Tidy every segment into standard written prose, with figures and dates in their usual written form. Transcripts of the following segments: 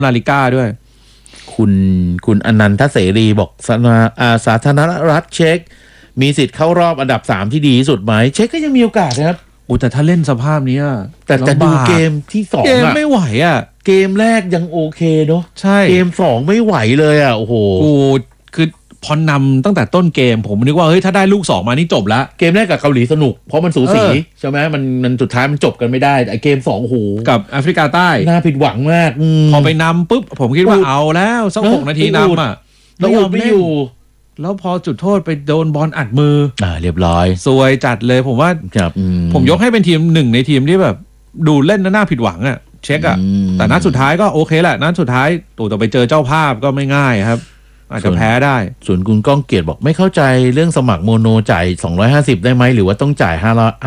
ลาลิก้าด้วยคุณอนันทเสรีบอกสาธารณรัฐเช็กมีสิทธิ์เข้ารอบอันดับ3ที่ดีที่สุดไหมเช็กก็ยังมีโอกาสนะครับแต่ถ้าเล่นสภาพนี้แต่ดูเกมที่2 เกมไม่ไหวเกมแรกยังโอเคเนาะใช่เกม2ไม่ไหวเลยโอ้โหคือพอนำตั้งแต่ต้นเกมผมนึกว่าเฮ้ยถ้าได้ลูก2มานี่จบละเกมแรกกับเกาหลีสนุกเพราะมันสูสีใช่ไหมมันสุดท้ายมันจบกันไม่ได้แต่เกม2โอ้โหกับแอฟริกาใต้น่าผิดหวังมากพอไปนำปุ๊บผมคิดว่าเอาแล้วสัก6 นาทีนำแล้วไม่อยู่แล้วพอจุดโทษไปโดนบอลอัดมือเรียบร้อยซวยจัดเลยผมว่าผมยกให้เป็นทีม1ในทีมที่แบบดูเล่นน่าผิดหวังเช็คแต่นัดสุดท้ายก็โอเคแหละนัดสุดท้ายตัวไปเจอเจ้าภาพก็ไม่ง่ายครับอาจจะแพ้ได้ส่วนคุณก้องเกียรติบอกไม่เข้าใจเรื่องสมัครโมโนจ่าย250ได้ไหมหรือว่าต้องจ่าย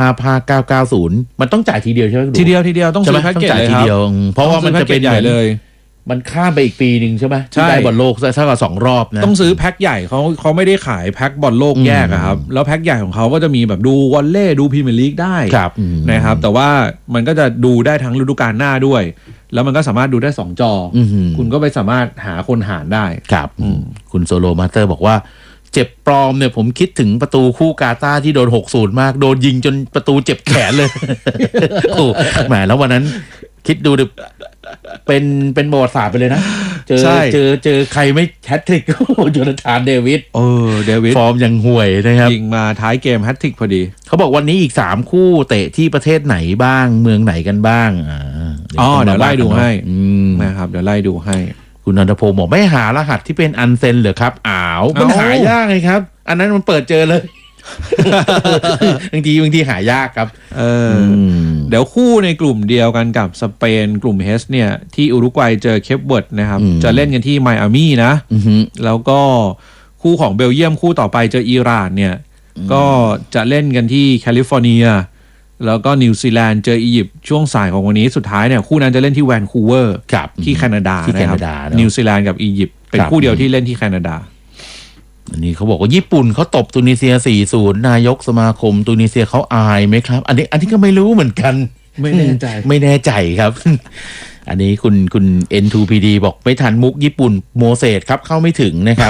5,990มันต้องจ่ายทีเดียวใช่ไหมทีเดียวต้องซื้อแพ็กเกจเลยครับเพราะว่ามันจะเป็นใหญ่เลยมันข้ามไปอีกปีนึงใช่ไหมที่ได้บอลโลกเท่ากับ2 รอบนะต้องซื้อแพ็คใหญ่เขาไม่ได้ขายแพ็คบอลโลกแยกครับแล้วแพ็คใหญ่ของเขาก็จะมีแบบดูวอลเลย์ดูพรีเมียร์ลีกได้นะครับแต่ว่ามันก็จะดูได้ทั้งฤดูกาลหน้าด้วยแล้วมันก็สามารถดูได้2 จอคุณก็ไปสามารถหาคนหารได้ครับคุณโซโลมาสเตอร์บอกว่าเจ็บปลอมเนี่ยผมคิดถึงประตูคู่กาตาร์ที่โดน 6-0 มากโดนยิงจนประตูเจ็บแขนเลยโอ้แหมแล้ววันนั้นคิดดูดิเป็นประวัติศาสตร์ไปเลยนะเจอใครไม่แฮตทริกโจนาธานเดวิดฟอร์มยังห่วยนะครับยิงมาท้ายเกมแฮตทริกพอดีเขาบอกวันนี้อีก3คู่เตะที่ประเทศไหนบ้างเมืองไหนกันบ้างเดี๋ยวไล่ดูให้นะครับเดี๋ยวไล่ดูให้คุณนันทพงศ์บอกไม่หารหัสที่เป็นอันเซนเหรอครับมันหายากไงครับอันนั้นมันเปิดเจอเลยบางทีหายากครับเดี๋ยวคู่ในกลุ่มเดียวกันกับสเปนกลุ่ม H เนี่ยที่อุรุกวัยเจอเคปเวิร์ดนะครับจะเล่นกันที่ไมอามี่นะแล้วก็คู่ของเบลเยียมคู่ต่อไปเจออิหร่านเนี่ยก็จะเล่นกันที่แคลิฟอร์เนียแล้วก็นิวซีแลนด์เจออียิปต์ช่วงสายของวันนี้สุดท้ายเนี่ยคู่นั้นจะเล่นที่แวนคูเวอร์ที่แคนาดานะครับนิวซีแลนด์กับอียิปต์เป็นคู่เดียวที่เล่นที่แคนาดาอันนี้เขาบอกว่าญี่ปุ่นเขาตบตุนิเซีย 4-0 นายกสมาคมตุนิเซียเขาอายไหมครับอันนี้ก็ไม่รู้เหมือนกันไม่แน่ใจครับอันนี้คุณ N2PD บอกไม่ทันมุกญี่ปุ่นโมเสสครับเข้าไม่ถึงนะครับ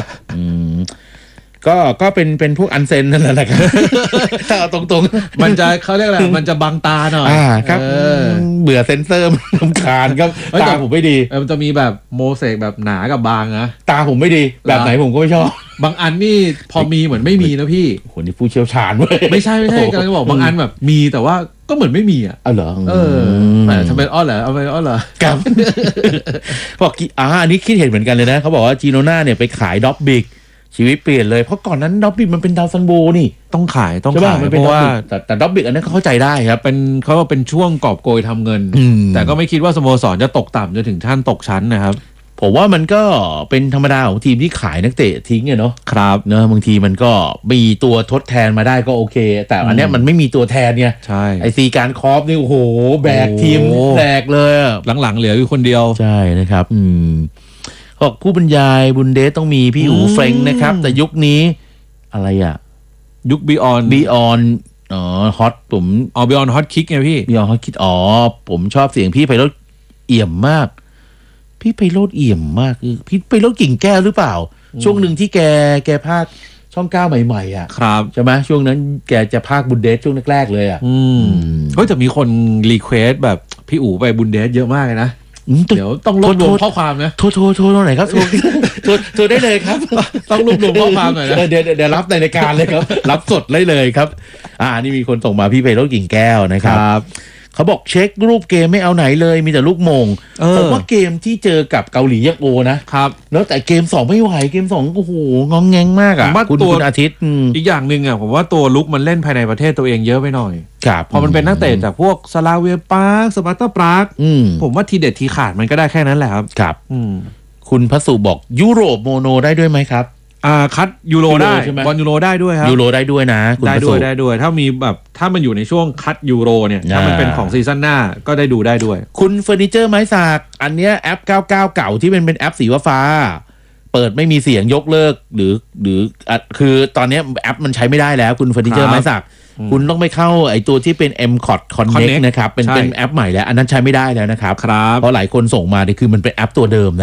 ก็เป็นพวกอันเซนนั่นแหละครับถ้าเอาตรงๆมันจะเขาเรียกอะไรมันจะบังตาหน่อยครับเบื่อเซนเซอร์มันรำคาญครับตาผมไม่ดีมันจะมีแบบโมเสกแบบหนากับบางนะตาผมไม่ดีแบบไหนผมก็ไม่ชอบบางอันนี่พอมีเหมือนไม่มีนะพี่คนที่ผู้เชี่ยวชาญเว้ยไม่ใช่กำลังจะบอกบางอันแบบมีแต่ว่าก็เหมือนไม่มีเหรอแต่ทำเป็นเหรอเอาไปเหรอครับบอกอันนี้คิดเห็นเหมือนกันเลยนะเขาบอกว่าจีโนน่าเนี่ยไปขายด็อบบิกชีวิตเปลี่ยนเลยเพราะก่อนนั้นด็อบบิกมันเป็นดาวซันโบนี่ต้องขายเพราะว่าแต่ด็อบบิกอันนั้นเข้าใจได้ครับเขาเป็นช่วงกอบโกยทำเงินแต่ก็ไม่คิดว่าสโมสรจะตกต่ำจนถึงขั้นตกชั้นนะครับผมว่ามันก็เป็นธรรมดาของทีมที่ขายนักเตะทิ้งเนาะครับเนอะบางทีมันก็มีตัวทดแทนมาได้ก็โอเคแต่อันนี้มันไม่มีตัวแทนไงใช่ไอซีการคอฟนี่โอ้โหแบกทีมแบกเลยหลังๆเหลืออยู่คนเดียวใช่นะครับบอกผู้บรรยายบุนเดสต้องมีพี่อู๋เฟรงนะครับแต่ยุคนี้อะไรยุคบีออนฮอตผมบีออนฮอตคิกไงพี่บีออนฮอตคิกผมชอบเสียงพี่ไพโรจน์เอี่ยมมากพี่ไพโรจน์เอี่ยมมากคือพี่ไพโรจน์กิ่งแก้วหรือเปล่าช่วงหนึ่งที่แกพากช่อง9ใหม่ๆครับใช่ไหมช่วงนั้นแกจะพากบุนเดสช่วงแรกๆเลยเฮ้ยแต่มีคนรีเควสแบบพี่อู๋ไปบุนเดสเยอะมากเลยนะเดี๋ยวต้องรวบรวมข้อความนะโทรหน่อยครับโทรได้เลยครับต้องรวบรวมข้อความหน่อยนะเดี๋ยวรับในรายการเลยครับรับสดเลยครับนี่มีคนส่งมาพี่ไพโรจน์กิ่งแก้วนะครับเขาบอกเช็ครูปเกมไม่เอาไหนเลยมีแต่ลูกโมงผมว่าเกมที่เจอกับเกาหลียังโอนะครับแล้วแต่เกม2ไม่ไหวเกม2โอ้โหงองแงงมากคุณอาทิตย์อีกอย่างหนึ่งผมว่าตัวลุกมันเล่นภายในประเทศตัวเองเยอะไปหน่อยครับพอมันเป็นนักเตะจากพวกสลาเวียปาร์คสปาร์ตาปรากผมว่าทีเด็ดทีขาดมันก็ได้แค่นั้นแหละครับครับคุณพสุบอกยุโรปโมโนได้ด้วยไหมครับคัดยูโรได้บอลยูโรได้ด้วยครับยูโรได้ด้วยนะได้ด้วยถ้ามีแบบถ้ามันอยู่ในช่วงคัดยูโรเนี่ยถ้ามันเป็นของซีซั่นหน้าก็ได้ดูได้ด้วยคุณเฟอร์นิเจอร์ไม้สักอันเนี้ยแอป99เก่าที่เป็นแอปสีฟ้าเปิดไม่มีเสียงยกเลิกหรือคือตอนนี้แอปมันใช้ไม่ได้แล้วคุณเฟอร์นิเจอร์ไม้สักคุณต้องไปเข้าไอ้ตัวที่เป็น MCOT Connect นะครับเป็นแอปใหม่แล้วอันนั้นใช้ไม่ได้แล้วนะครับเพราะหลายคนส่งมาเนี่ยคือมันเป็นแอปตัวเดิมนะ